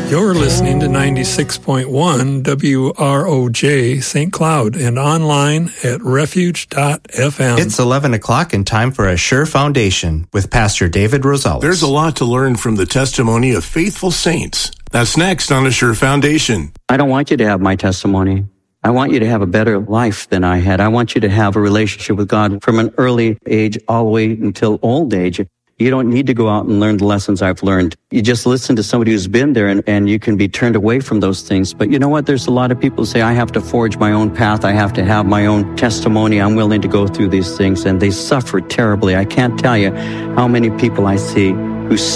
You're listening to 96.1 WROJ St. Cloud and online at refuge.fm. It's 11 o'clock and time for A Sure Foundation with Pastor David Rosales. There's a lot to learn from the testimony of faithful saints. That's next on A Sure Foundation. I don't want you to have my testimony. I want you to have a better life than I had. I want you to have a relationship with God from an early age all the way until old age. You don't need to go out and learn the lessons I've learned. You just listen to somebody who's been there and you can be turned away from those things. But you know what? There's a lot of people who say, I have to forge my own path. I have to have my own testimony. I'm willing to go through these things. And they suffer terribly. I can't tell you how many people I see who